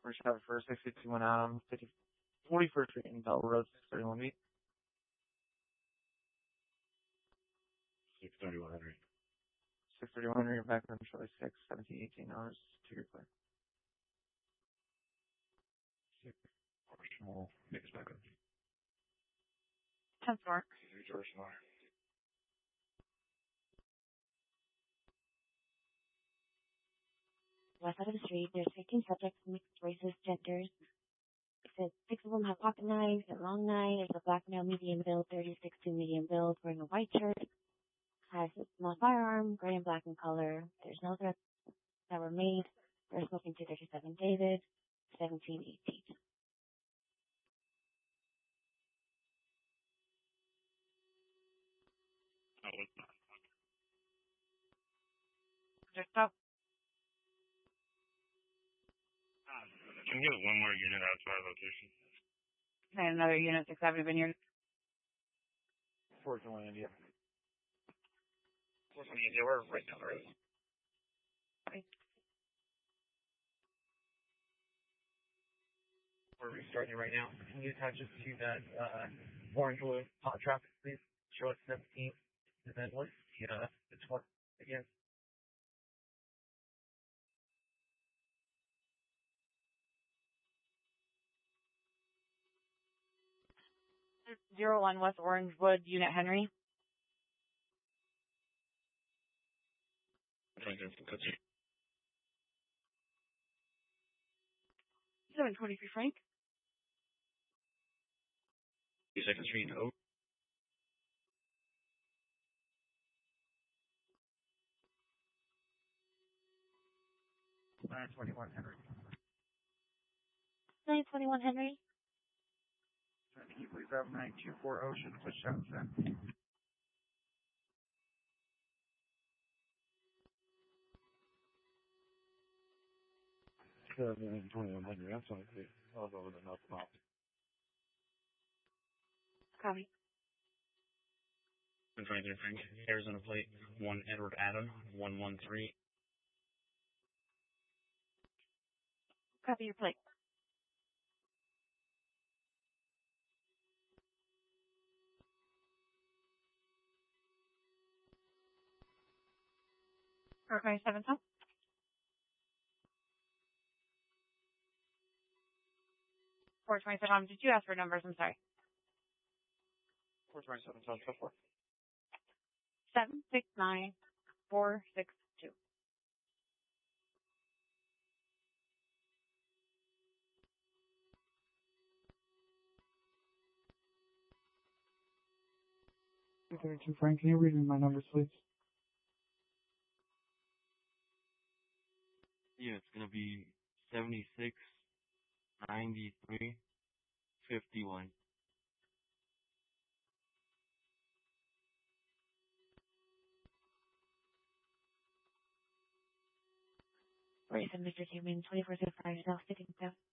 We're shot for 651 Adam, 41st Street in Bell Road, 631 feet. 631 Henry. 631 Henry, background Charlie 6, 17, 18 hours, to your clear. Small, mix back up. 10 Smart. George Smart. West side of the street, there's 15 subjects, mixed races, genders. It says 6 of them have pocket knives, a long knife, there's a black male, medium build, 36 to medium build, wearing a white shirt, has a small firearm, gray and black in color. There's no threats that were made. They're smoking 237 David, 1718. Just stop. Can you get one more unit outside location? And another unit, 6 Avenue Vineyard. Fort Deland, India. What's on the India? We're right down the road. Okay. We're restarting right now. Can you attach us to that Orangewood hot traffic, please? Show us 17th, and then what's the 20th again? Zero 01 West Orangewood, Unit Henry. 723 Frank. 2nd Street, Oak. 921 Henry. 921 Henry. Can you please have 924 Ocean, push out 10. 2100. That's all good. I'll go with enough pop. Copy. 23 Frank. Arizona plate. 1 Edward Adam. 113. Copy your plate. Okay, 7 Tom. 427. Did you ask for numbers? I'm sorry. 427, South 4. 769 462. Frank, can you read me my numbers, please? Yeah, it's gonna be 76, 93, 51. Race and Mr. Human, 24-5, South 15th.